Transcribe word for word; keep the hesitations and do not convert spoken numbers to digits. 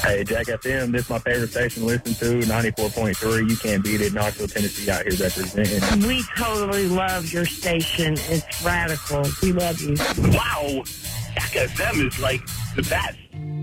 Hey, Jack F M, this is my favorite station to listen to, ninety-four point three. You can't beat it. Knoxville, Tennessee out here representing. We totally love your station. It's radical. We love you. Wow. Jack F M is like the best.